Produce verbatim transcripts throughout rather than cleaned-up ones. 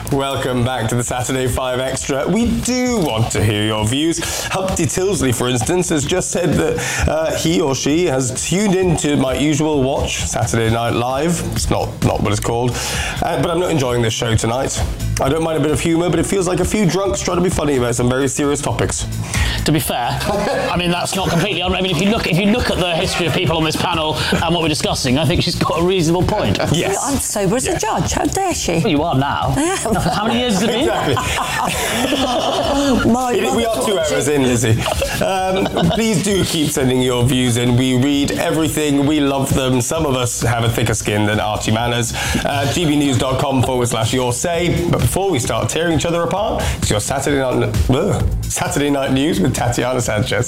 Welcome back to the Saturday five Extra. We do want to hear your views. Humpty Tilsley, for instance, has just said that uh, he or she has tuned into my usual watch, Saturday Night Live. It's not, not what it's called. Uh, but I'm not enjoying this show tonight. I don't mind a bit of humour, but it feels like a few drunks trying to be funny about some very serious topics. To be fair, I mean, that's not completely... I mean, if you look if you look at the history of people on this panel and what we're discussing, I think she's got a reasonable point. Yes. I'm sober as yeah. a judge. How dare she? Well, you are now. I am. How many years has it been? Exactly. My it, we are two hours in, Lizzie. Um, please do keep sending your views in. We read everything. We love them. Some of us have a thicker skin than Archie Manners. Uh, gbnews.com forward slash your say. But before we start tearing each other apart, it's your Saturday night, ugh, Saturday night news with Tatiana Sanchez.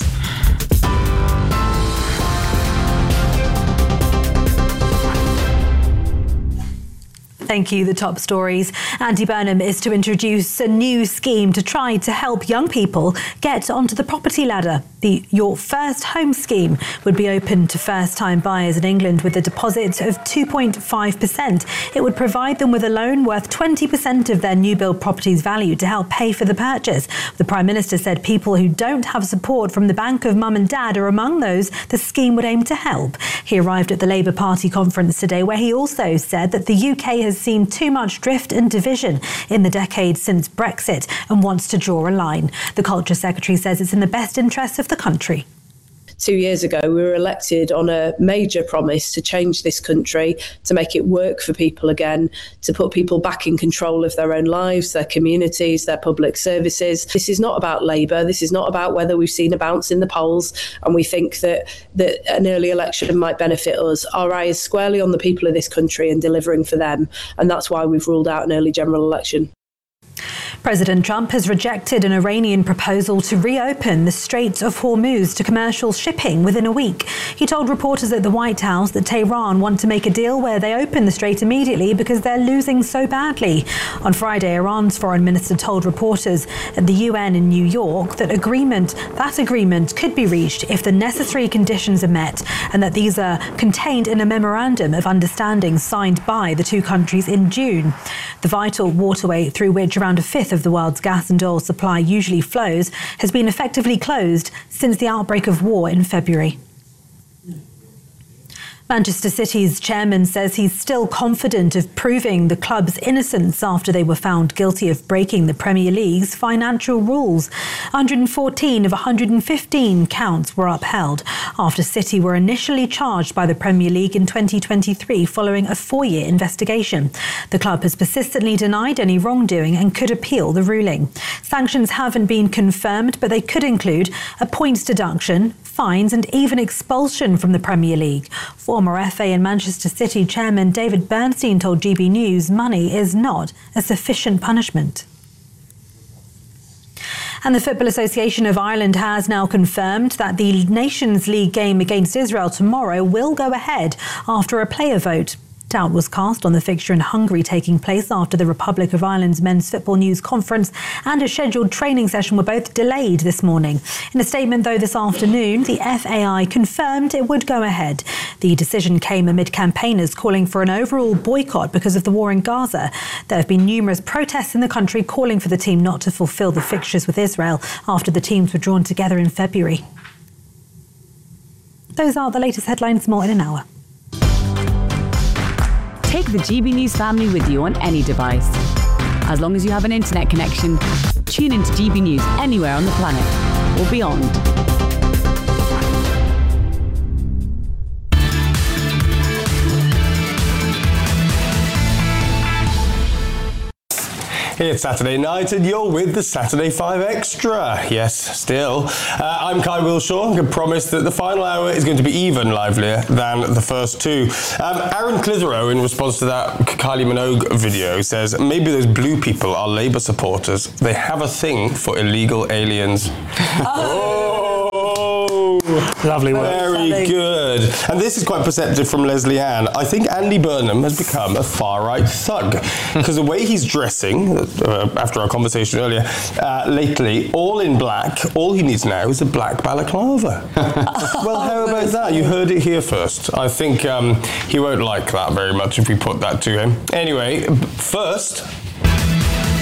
Thank you. The top stories. Andy Burnham is to introduce a new scheme to try to help young people get onto the property ladder. The Your First Home scheme would be open to first-time buyers in England with a deposit of two point five percent. It would provide them with a loan worth twenty percent of their new build property's value to help pay for the purchase. The Prime Minister said people who don't have support from the bank of mum and dad are among those the scheme would aim to help. He arrived at the Labour Party conference today, where he also said that the U K has seen too much drift and division in the decades since Brexit and wants to draw a line. The Culture Secretary says it's in the best interest of the country. Two years ago, we were elected on a major promise to change this country, to make it work for people again, to put people back in control of their own lives, their communities, their public services. This is not about Labour. This is not about whether we've seen a bounce in the polls and we think that, that an early election might benefit us. Our eye is squarely on the people of this country and delivering for them. And that's why we've ruled out an early general election. President Trump has rejected an Iranian proposal to reopen the Strait of Hormuz to commercial shipping within a week. He told reporters at the White House that Tehran want to make a deal where they open the strait immediately because they're losing so badly. On Friday, Iran's foreign minister told reporters at the U N in New York that agreement that agreement could be reached if the necessary conditions are met, and that these are contained in a memorandum of understanding signed by the two countries in June. The vital waterway through which around a fifth of the world's gas and oil supply usually flows has been effectively closed since the outbreak of war in February. Manchester City's chairman says he's still confident of proving the club's innocence after they were found guilty of breaking the Premier League's financial rules. one hundred fourteen of one hundred fifteen counts were upheld after City were initially charged by the Premier League in twenty twenty-three following a four-year investigation. The club has persistently denied any wrongdoing and could appeal the ruling. Sanctions haven't been confirmed, but they could include a points deduction, fines and even expulsion from the Premier League. Former F A and Manchester City chairman David Bernstein told G B News money is not a sufficient punishment. And the Football Association of Ireland has now confirmed that the Nations League game against Israel tomorrow will go ahead after a player vote. Doubt was cast on the fixture in Hungary taking place after the Republic of Ireland's Men's Football News Conference and a scheduled training session were both delayed this morning. In a statement, though, this afternoon, the F A I confirmed it would go ahead. The decision came amid campaigners calling for an overall boycott because of the war in Gaza. There have been numerous protests in the country calling for the team not to fulfil the fixtures with Israel after the teams were drawn together in February. Those are the latest headlines. More in an hour. Take the G B News family with you on any device. As long as you have an internet connection, tune into G B News anywhere on the planet or beyond. It's Saturday night and you're with the Saturday five Extra. Yes, still. Uh, I'm Kai Wilshaw. I can promise that the final hour is going to be even livelier than the first two. Um, Aaron Clitheroe, in response to that Kylie Minogue video, says maybe those blue people are Labour supporters. They have a thing for illegal aliens. Oh! Lovely work. Very good. And this is quite perceptive from Leslie Ann. I think Andy Burnham has become a far-right thug because the way he's dressing, uh, after our conversation earlier, uh, lately, all in black, all he needs now is a black balaclava. Well, how about that? You heard it here first. I think um, he won't like that very much if we put that to him. Anyway, first...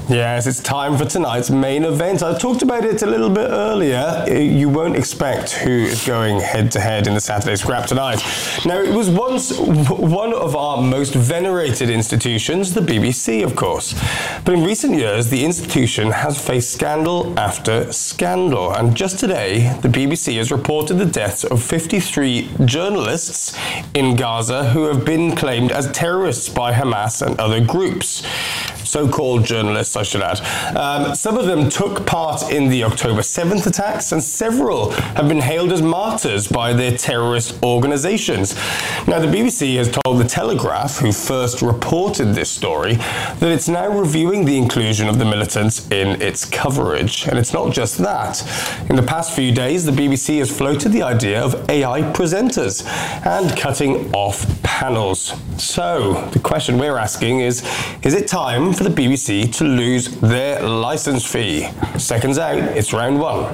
Yes, it's time for tonight's main event. I talked about it a little bit earlier. You won't expect who is going head-to-head in the Saturday Scrap tonight. Now, it was once one of our most venerated institutions, the B B C, of course. But in recent years, the institution has faced scandal after scandal. And just today, the B B C has reported the deaths of fifty-three journalists in Gaza who have been claimed as terrorists by Hamas and other groups. So-called journalists, I should add. Um, some of them took part in the October seventh attacks, and several have been hailed as martyrs by their terrorist organisations. Now, the B B C has told The Telegraph, who first reported this story, that it's now reviewing the inclusion of the militants in its coverage. And it's not just that. In the past few days, the B B C has floated the idea of A I presenters and cutting off panels. So, the question we're asking is, is it time for the B B C to lose their licence fee? Seconds out, it's round one.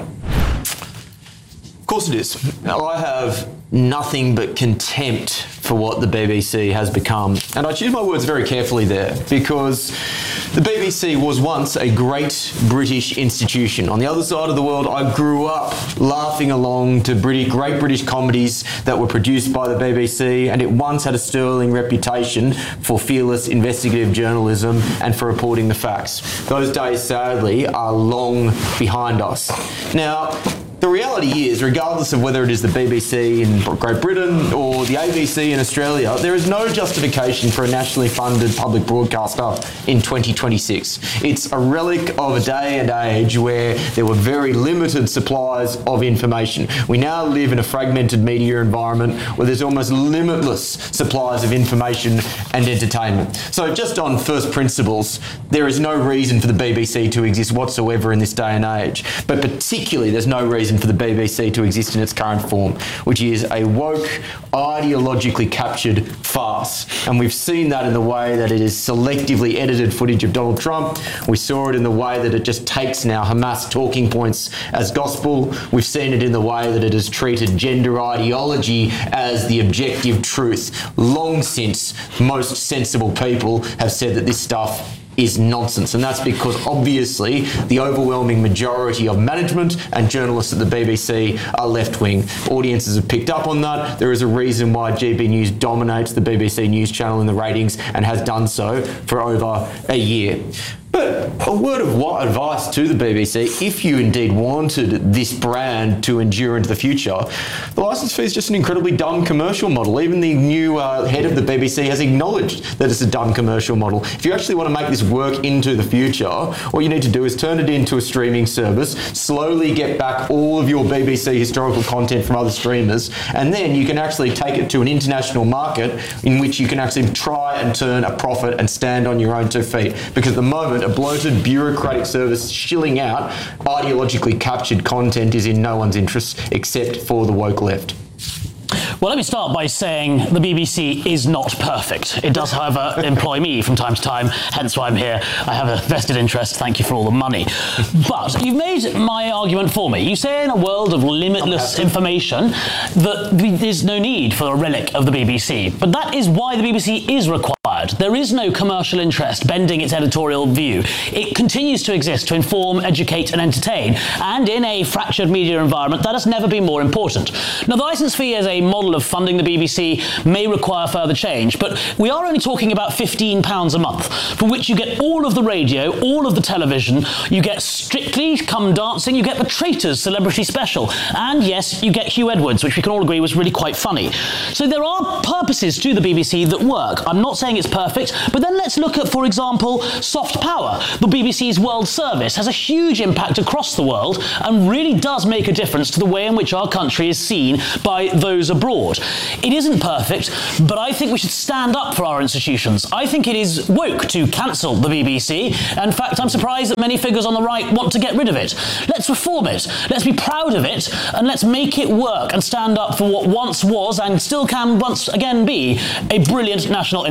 Of course it is. Now, I have nothing but contempt for what the B B C has become. And I choose my words very carefully there, because the B B C was once a great British institution. On the other side of the world, I grew up laughing along to British, great British comedies that were produced by the B B C, and it once had a sterling reputation for fearless investigative journalism and for reporting the facts. Those days, sadly, are long behind us. Now, the reality is, regardless of whether it is the B B C in Great Britain or the A B C in Australia, there is no justification for a nationally funded public broadcaster in twenty twenty-six. It's a relic of a day and age where there were very limited supplies of information. We now live in a fragmented media environment where there's almost limitless supplies of information and entertainment. So just on first principles, there is no reason for the B B C to exist whatsoever in this day and age. But particularly, there's no reason for the B B C to exist in its current form, which is a woke, ideologically captured farce. And we've seen that in the way that it is selectively edited footage of Donald Trump. We saw it in the way that it just takes now Hamas talking points as gospel. We've seen it in the way that it has treated gender ideology as the objective truth. Long since most sensible people have said that this stuff is nonsense, and that's because obviously the overwhelming majority of management and journalists at the B B C are left-wing. Audiences have picked up on that. There is a reason why G B News dominates the B B C News channel in the ratings and has done so for over a year. But a word of advice to the B B C, if you indeed wanted this brand to endure into the future, the licence fee is just an incredibly dumb commercial model. Even the new uh, head of the B B C has acknowledged that it's a dumb commercial model. If you actually want to make this work into the future, what you need to do is turn it into a streaming service, slowly get back all of your B B C historical content from other streamers, and then you can actually take it to an international market in which you can actually try and turn a profit and stand on your own two feet. Because at the moment, a bloated bureaucratic service shilling out ideologically captured content is in no one's interest except for the woke left. Well, let me start by saying the B B C is not perfect. It does, however, employ me from time to time, hence why I'm here. I have a vested interest. Thank you for all the money. But you've made my argument for me. You say in a world of limitless information that there's no need for a relic of the B B C. But that is why the B B C is required. There is no commercial interest bending its editorial view. It continues to exist to inform, educate and entertain. And in a fractured media environment, that has never been more important. Now, the licence fee as a model of funding the B B C may require further change, but we are only talking about fifteen pounds a month, for which you get all of the radio, all of the television, you get Strictly Come Dancing, you get the Traitors Celebrity Special, and yes, you get Hugh Edwards, which we can all agree was really quite funny. So there are purposes to the B B C that work. I'm not saying it's perfect, but then let's look at, for example, soft power. The B B C's World Service has a huge impact across the world and really does make a difference to the way in which our country is seen by those abroad. It isn't perfect, but I think we should stand up for our institutions. I think it is woke to cancel the B B C. In fact, I'm surprised that many figures on the right want to get rid of it. Let's reform it. Let's be proud of it, and let's make it work and stand up for what once was and still can once again be a brilliant national institution.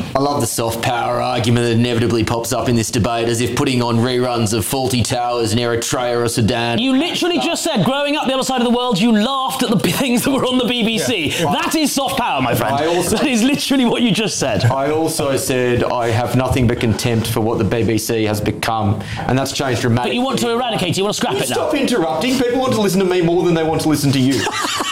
I love the soft power argument that inevitably pops up in this debate, as if putting on reruns of Fawlty Towers in Eritrea or Sudan. You literally just said, growing up the other side of the world, you laughed at the things that were on the B B C. Yeah. That is soft power, my friend. I also, that is literally what you just said. I also said I have nothing but contempt for what the B B C has become, and that's changed dramatically. But you want to eradicate it, you want to scrap you it now. Stop interrupting. People want to listen to me more than they want to listen to you.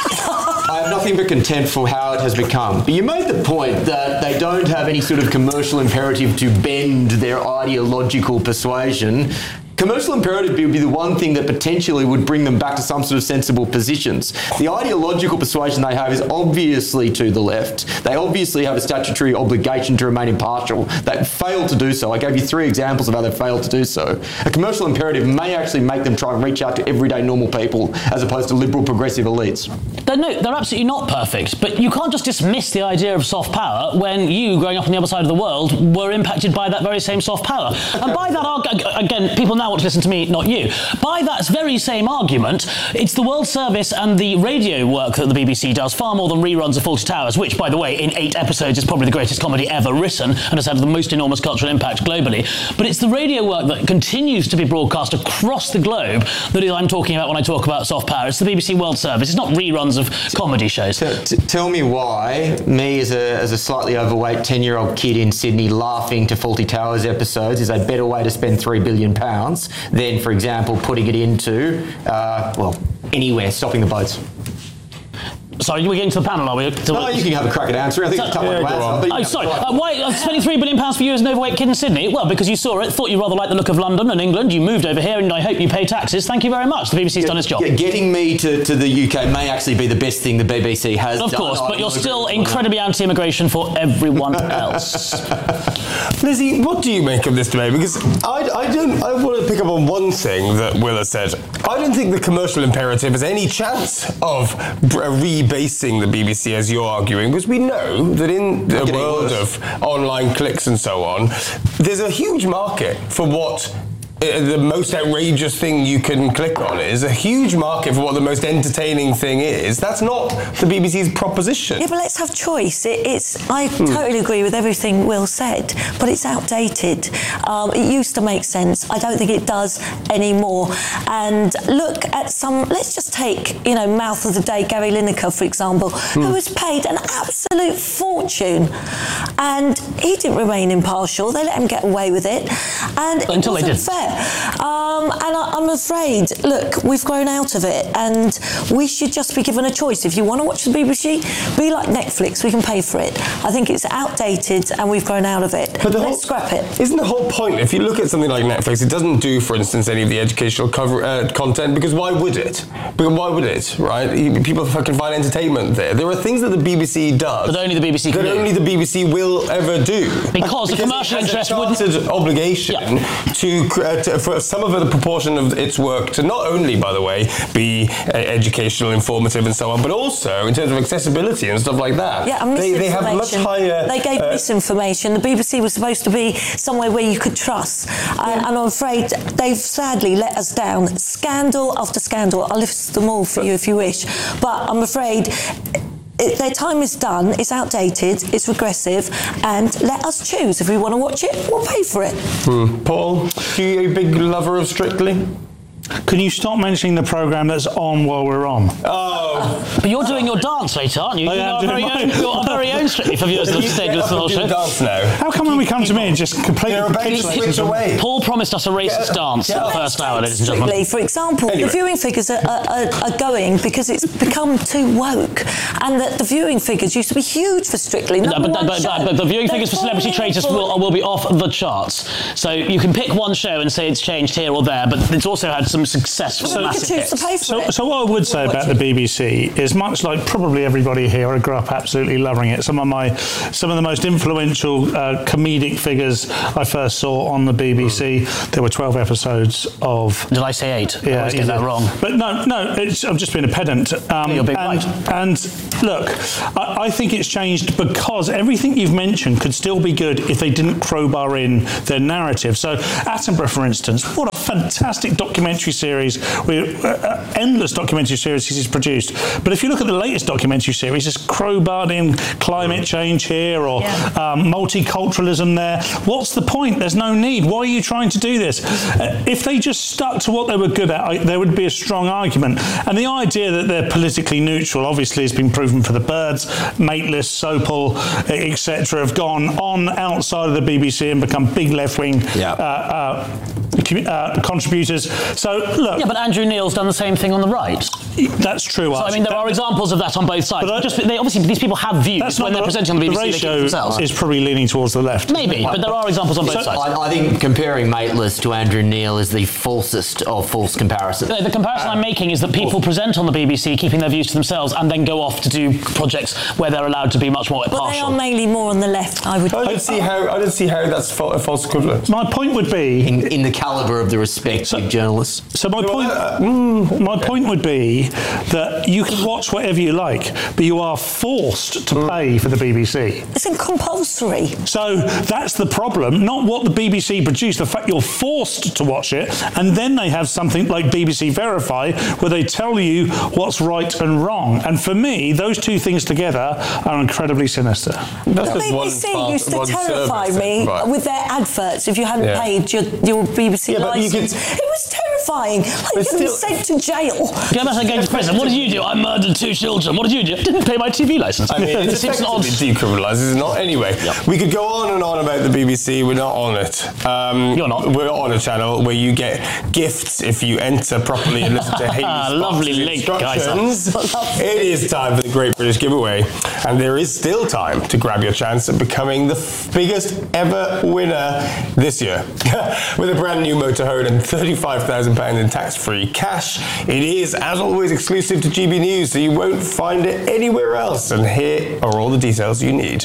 I have nothing but contempt for how it has become. But you made the point that they don't have any sort of commercial imperative to bend their ideological persuasion. Commercial imperative would be the one thing that potentially would bring them back to some sort of sensible positions. The ideological persuasion they have is obviously to the left. They obviously have a statutory obligation to remain impartial. They failed to do so. I gave you three examples of how they failed to do so. A commercial imperative may actually make them try and reach out to everyday normal people as opposed to liberal progressive elites. They're, no, they're absolutely not perfect, but you can't just dismiss the idea of soft power when you, growing up on the other side of the world, were impacted by that very same soft power. Okay. And by that, again, people now want to listen to me, not you. By that very same argument, it's the World Service and the radio work that the B B C does far more than reruns of Fawlty Towers, which, by the way, in eight episodes is probably the greatest comedy ever written and has had the most enormous cultural impact globally. But it's the radio work that continues to be broadcast across the globe that I'm talking about when I talk about soft power. It's the B B C World Service. It's not reruns of comedy shows. T- t- tell me why me, as a, as a slightly overweight ten-year-old kid in Sydney, laughing to Fawlty Towers episodes is a better way to spend three billion pounds than, for example, putting it into, uh, well, anywhere, stopping the boats. Sorry, we're getting to the panel, are we? To no, you can have a crack at answering. I think so, it's a tough yeah, one to answer. Oh, sorry. Uh, why uh, spending three billion pounds for you as an overweight kid in Sydney? Well, because you saw it, thought you rather liked the look of London and England, you moved over here, and I hope you pay taxes. Thank you very much. The B B C's yeah, done its job. Yeah, getting me to, to the U K may actually be the best thing the B B C has of done. Of course, but you're still incredibly anti-immigration for everyone else. Lizzie, what do you make of this debate? Because I, I don't. I want to pick up on one thing that Will has said. I don't think the commercial imperative has any chance of rebasing the B B C, as you're arguing, because we know that in the world of online clicks and so on, there's a huge market for what uh, the most outrageous thing you can click on is, a huge market for what the most entertaining thing is. That's not the B B C's proposition. Yeah, but let's have choice. It, it's I hmm. totally agree with everything Will said, but it's outdated. Um, it used to make sense. I don't think it does anymore. And look at some, let's just take, you know, mouth of the day, Gary Lineker, for example, hmm. who was paid an absolute fortune. And he didn't remain impartial. They let him get away with it. And but until it wasn't they did. fair. Um, and I, I'm afraid, look, we've grown out of it, and we should just be given a choice. If you want to watch the B B C, be like Netflix, we can pay for it. I think it's outdated and we've grown out of it. But Let's whole, scrap it. Isn't the whole point, if you look at something like Netflix, it doesn't do, for instance, any of the educational cover, uh, content, because why would it? Because why would it, right? People fucking find entertainment there. There are things that the B B C does that only the B B C can that do. only the B B C will ever do. Because, because the commercial it has interest a chartered wouldn't... obligation yeah. to, uh, to, for some of the proportion of its work to not only, by the way, be uh, educational, informative and so on, but also in terms of accessibility and stuff like that. Yeah, and they, they have much higher... They gave uh, misinformation. The B B C was supposed to be somewhere where you could trust. Uh, and I'm afraid they've sadly let us down. Scandal after scandal. I'll list them all for you if you wish. But I'm afraid... It, their time is done, it's outdated, it's regressive, and let us choose. If we want to watch it, we'll pay for it. Hmm. Paul, are you a big lover of Strictly? Can you stop mentioning the programme that's on while we're on? Oh. But you're doing your dance later, aren't you? I you am are doing very mine. own, your very own Strictly for viewers that have stayed with the whole show. Dance now. How come when we come to me and just completely... They're about to switch away. Paul promised us a racist dance at the first hour, ladies and gentlemen. Strictly, for example, anyway. the viewing figures are, are, are going because it's become too woke, and that the viewing figures used to be huge for Strictly. No, but, but, but, but the viewing figures for Celebrity Traitors will, will be off the charts. So you can pick one show and say it's changed here or there, but it's also had some successful so massive hits. So, so what I would say about the B B C is, much like probably everybody here, I grew up absolutely loving it. Some of my, some of the most influential uh, comedic figures I first saw on the B B C. There were twelve episodes of. Did I say eight? Yeah, I always get that wrong. But no, no, it's, I'm just being a pedant. Um, You're being and, right. And look, I, I think it's changed because everything you've mentioned could still be good if they didn't crowbar in their narrative. So Attenborough, for instance, what a fantastic documentary documentary series, we, uh, endless documentary series he's produced. But if you look at the latest documentary series, it's crowbarring climate change here or Yeah. um, multiculturalism there. What's the point? There's no need. Why are you trying to do this? Uh, if they just stuck to what they were good at, I, there would be a strong argument. And the idea that they're politically neutral obviously has been proven for the Birds, Mateless, Sopel, et cetera, have gone on outside of the B B C and become big left-wing Yeah. uh, uh, commu- uh, contributors. So, look, Yeah, but Andrew Neil's done the same thing on the right. that's true. So, I mean, there That- are examples of that on both sides. But I- Just, they, obviously, these people have views That's when not they're the, presenting on the B B C. the they keep it ratio themselves. is probably leaning towards the left. Maybe, but there are examples on both So, sides. I, I think comparing Mateless to Andrew Neil is the falsest of false comparisons. The, the comparison I'm making is that people present on the B B C keeping their views to themselves and then go off to do projects where they're allowed to be much more But they partial. are mainly more on the left, I would. I don't see how. I don't see how that's fa- a false equivalent. My point would be, In, in the calibre of the respective journalists. so my point, uh, mm, my point would be that you can watch whatever you like, but you are forced to pay for the B B C. It's compulsory. So that's the problem, not what the B B C produced, the fact you're forced to watch it, and then they have something like B B C Verify where they tell you what's right and wrong. And for me, those two things together are incredibly sinister. That's The just one B B C part- used to one terrify service. me Right. with their adverts. If you hadn't Yeah. paid your, your B B C Yeah, but you license, could- it was terrifying. Like But you'd be still- sent to jail. Go back and go to prison. What did you do? I murdered two children. What did you do? Didn't pay my T V license. I mean, It it's seems an odd. effectively decriminalised, is it not? Anyway, we could go on and on about the B B C. We're not on it. Um, You're not. We're on a channel where you get gifts if you enter properly and listen to Haley's Lovely Fox's link, guys. instructions. It is time for the Great British Giveaway, and there is still time to grab your chance at becoming the f- biggest ever winner this year. With a brand new motorhome and thirty-five thousand pounds in tax-free cash, it is, as always, exclusive to G B News, so you won't find it anywhere else. And here are all the details you need.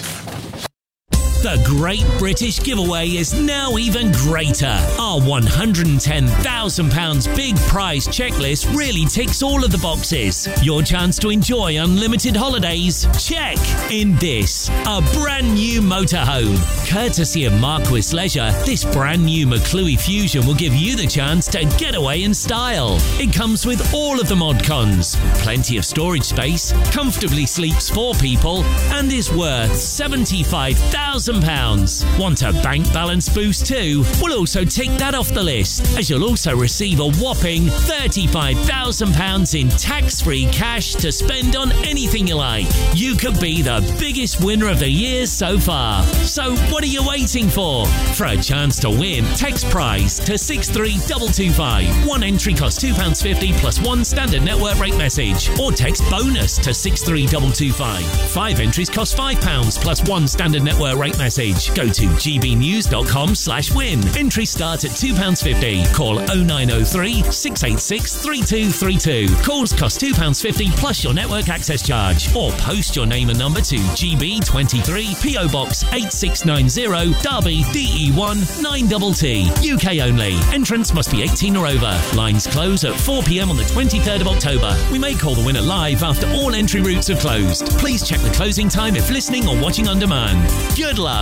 The Great British Giveaway is now even greater. Our one hundred ten thousand pounds big prize checklist really ticks all of the boxes. Your chance to enjoy unlimited holidays? Check. In this, a brand new motorhome. Courtesy of Marquis Leisure, this brand new McClue Fusion will give you the chance to get away in style. It comes with all of the mod cons, plenty of storage space, comfortably sleeps four people, and is worth seventy-five thousand pounds. Want a bank balance boost too? We'll also tick that off the list, as you'll also receive a whopping thirty-five thousand pounds in tax-free cash to spend on anything you like. You could be the biggest winner of the year so far. So what are you waiting for? For a chance to win, text prize to six three two two five. One entry costs two pounds fifty plus one standard network rate message. Or text bonus to six three two two five. Five entries cost five pounds plus one standard network rate message. Go to gbnews.com slash win. Entries start at two pounds fifty. Call oh nine oh three, six eight six, three two three two. Calls cost two pounds fifty plus your network access charge. Or post your name and number to G B twenty-three, P O Box eight six nine zero, Derby, D E one nine T T. U K only. Entrance must be eighteen or over. Lines close at four p m on the twenty-third of October. We may call the winner live after all entry routes have closed. Please check the closing time if listening or watching on demand. Good luck.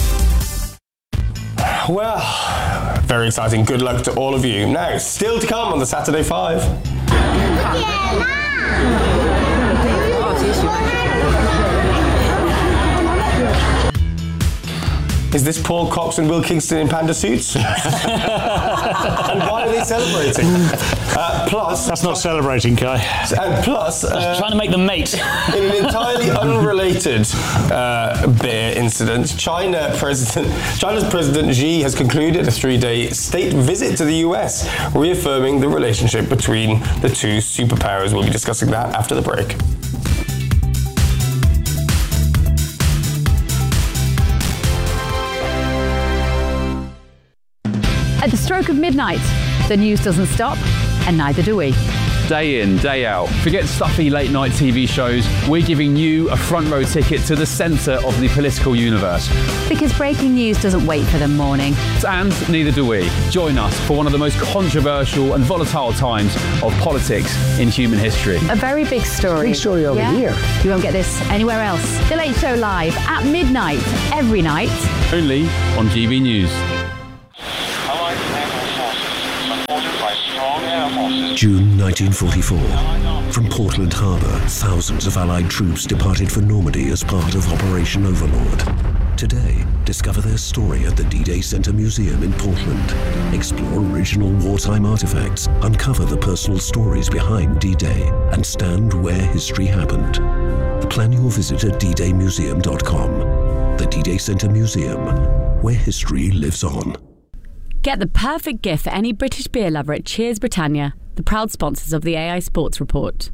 Well, very exciting. Good luck to all of you. Now, still to come on the Saturday Five. Is this Paul Cox and Will Kingston in panda suits? And why are they celebrating? Uh, plus, That's not celebrating, Kai. and plus, uh, Trying to make them mate. in an entirely unrelated uh, beer incident, China President, China's President Xi has concluded a three-day state visit to the U S, reaffirming the relationship between the two superpowers. We'll be discussing that after the break. At the stroke of midnight, the news doesn't stop, and neither do we. Day in, day out. Forget stuffy late night T V shows. We're giving you a front row ticket to the centre of the political universe. Because breaking news doesn't wait for the morning. And neither do we. Join us for one of the most controversial and volatile times of politics in human history. A very big story. Big story over here. You won't get this anywhere else. The Late Show live at midnight, every night. Only on G B News. Allied naval forces, supported by strong air June nineteen forty-four. From Portland Harbour, thousands of Allied troops departed for Normandy as part of Operation Overlord. Today, discover their story at the D-Day Centre Museum in Portland. Explore original wartime artefacts, uncover the personal stories behind D-Day, and stand where history happened. Plan your visit at d day museum dot com. The D-Day Centre Museum, where history lives on. Get the perfect gift for any British beer lover at Cheers Britannia, the proud sponsors of the A I Sports Report.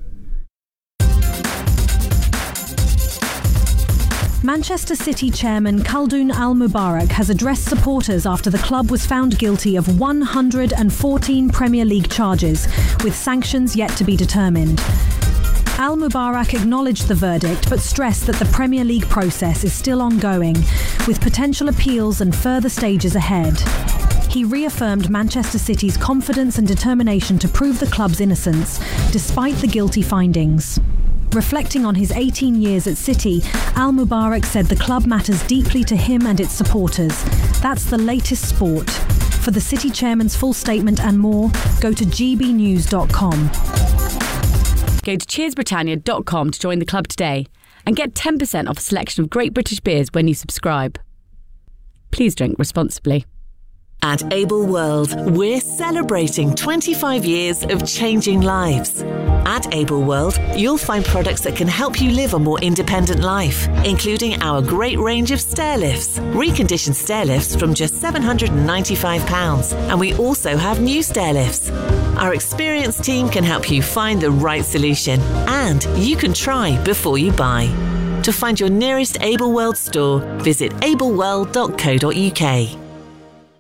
Manchester City chairman Khaldoon Al-Mubarak has addressed supporters after the club was found guilty of one hundred fourteen Premier League charges, with sanctions yet to be determined. Al-Mubarak acknowledged the verdict but stressed that the Premier League process is still ongoing, with potential appeals and further stages ahead. He reaffirmed Manchester City's confidence and determination to prove the club's innocence, despite the guilty findings. Reflecting on his eighteen years at City, Al-Mubarak said the club matters deeply to him and its supporters. That's the latest sport. For the City chairman's full statement and more, go to g b news dot com. Go to cheers britannia dot com to join the club today and get ten percent off a selection of great British beers when you subscribe. Please drink responsibly. At Able World, we're celebrating twenty-five years of changing lives. At Able World, you'll find products that can help you live a more independent life, including our great range of stair lifts, reconditioned stair lifts from just seven hundred ninety-five pounds, and we also have new stair lifts. Our experienced team can help you find the right solution, and you can try before you buy. To find your nearest Able World store, visit able world dot co dot u k.